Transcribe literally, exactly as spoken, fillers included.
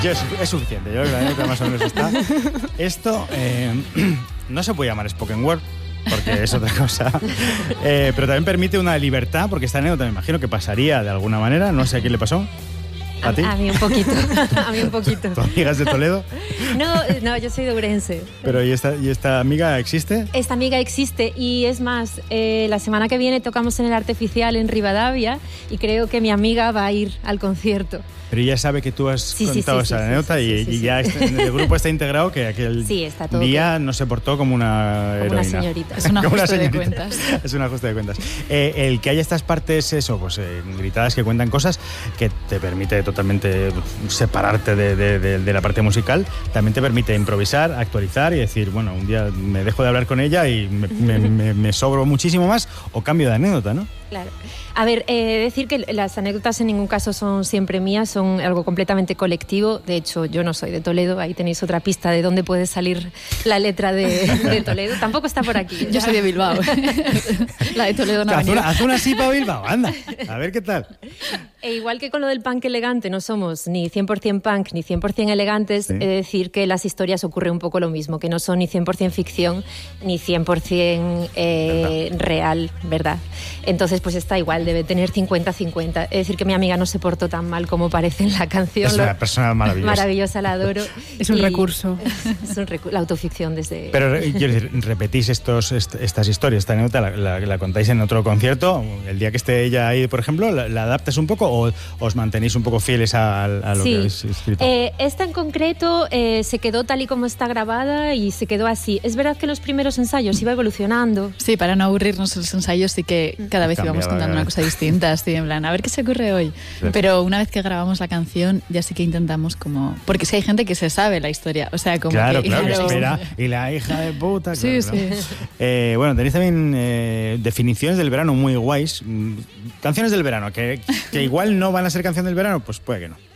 Yo, es, es suficiente, yo creo que la anécdota más o menos está. Esto eh, no se puede llamar spoken word, porque es otra cosa, eh, pero también permite una libertad, porque esta anécdota me imagino que pasaría de alguna manera, no sé a quién le pasó. ¿A, ¿A ti? A mí un poquito, a mí un poquito. ¿Tu amiga es de Toledo? No, no, yo soy de Ourense. ¿Pero y esta, y esta amiga existe? Esta amiga existe y es más, eh, la semana que viene tocamos en el Artificial en Rivadavia y creo que mi amiga va a ir al concierto. Pero ella sabe que tú has sí, contado sí, sí, esa sí, anécdota sí, sí, y, sí, y sí. ya está, en el grupo está integrado que aquel sí, está todo día claro. no se portó como una como heroína. una señorita. Es un Como ajuste una de señorita. cuentas. Es un ajuste de cuentas. Eh, el que haya estas partes, eso, pues eh, gritadas que cuentan cosas que te permite totalmente separarte de, de, de, de la parte musical, también te permite improvisar, actualizar y decir, bueno, un día me dejo de hablar con ella y me, me, me, me sobro muchísimo más o cambio de anécdota, ¿no? Claro. A ver, eh, decir que las anécdotas en ningún caso son siempre mías, son algo completamente colectivo. De hecho, yo no soy de Toledo, ahí tenéis otra pista de dónde puede salir la letra de, de Toledo. Tampoco está por aquí. Yo soy de Bilbao. La de Toledo no ha Haz venido. una, haz una así para Bilbao, anda, a ver qué tal. E igual que con lo del punk elegante, no somos ni cien por ciento punk ni cien por ciento elegantes, Sí. he de decir que las historias ocurre un poco lo mismo, que no son ni cien por ciento ficción ni cien por ciento eh, real, ¿verdad? Entonces, pues está igual, debe tener cincuenta cincuenta. Es decir, que mi amiga no se portó tan mal como parece en la canción. Es una persona maravillosa. Maravillosa, la adoro. Es un Y recurso. Es un recu- la autoficción desde... Pero eh, quiero decir, repetís estos, est- estas historias, esta anécdota, la, la, la contáis en otro concierto. El día que esté ella ahí, por ejemplo, ¿la, la adaptas un poco o os mantenéis un poco fieles a, a lo Sí. que habéis escrito? Eh, esta en concreto eh, se quedó tal y como está grabada y se quedó así. Es verdad que los primeros ensayos iba evolucionando. Sí, para no aburrirnos los ensayos, sí que cada vez Cambiaba, íbamos contando ¿eh? una cosa distinta, así en plan, a ver qué se ocurre hoy. Sí. Pero una vez que grabamos la canción, ya sí que intentamos como... Porque si hay gente que se sabe la historia, o sea, como Claro, que... claro, que claro. espera. Y la hija de puta. Sí, claro, sí. claro. Eh, bueno, tenéis también eh, definiciones del verano muy guays. Mm, Canciones del verano, que, que igual no van a ser canción del verano, pues puede que no.